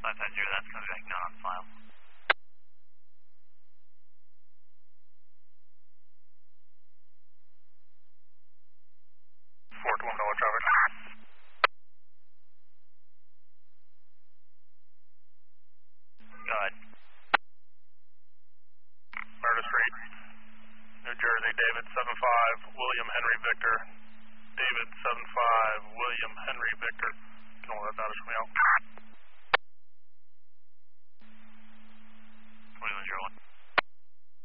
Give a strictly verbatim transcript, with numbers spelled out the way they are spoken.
five five zero, that's coming back not on file. Fort one, Noah traffic. Go ahead. Murder Street, New Jersey, David seven five, William Henry Victor. David seven five, William Henry Victor. Can all that data show me out? twenty-one zero one.